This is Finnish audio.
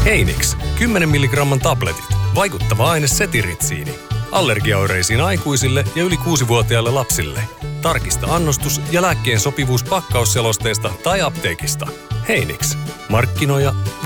Heinix, 10 milligramman tabletit. Vaikuttava aine setiritsiini. Allergiaoireisiin aikuisille ja yli 6-vuotiaille lapsille. Tarkista annostus ja lääkkeen sopivuus pakkausselosteesta tai apteekista. Heinix. Markkinoija